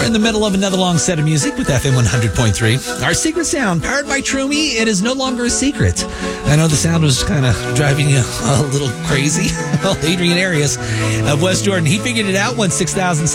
in the middle of another long set of music with FM 100.3. Our secret sound, powered by Trumi, it is no longer a secret. I know the sound was kind of driving you a little crazy. Well, Adrian Arias of West Jordan, he figured it out, won $6,000.